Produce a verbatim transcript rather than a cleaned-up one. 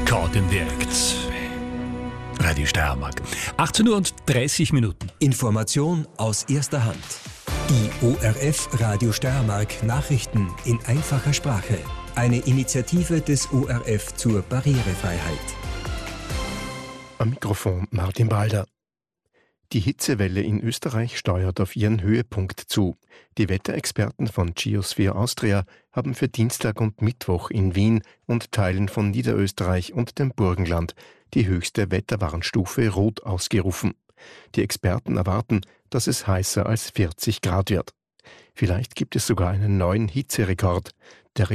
Caught in the Act. Radio Steiermark. achtzehn Uhr und dreißig Minuten. Information aus erster Hand. Die O R F Radio Steiermark Nachrichten in einfacher Sprache. Eine Initiative des O R F zur Barrierefreiheit. Am Mikrofon Martin Balder. Die Hitzewelle in Österreich steuert auf ihren Höhepunkt zu. Die Wetterexperten von Geosphere Austria haben für Dienstag und Mittwoch in Wien und Teilen von Niederösterreich und dem Burgenland die höchste Wetterwarnstufe Rot ausgerufen. Die Experten erwarten, dass es heißer als vierzig Grad wird. Vielleicht gibt es sogar einen neuen Hitzerekord. Der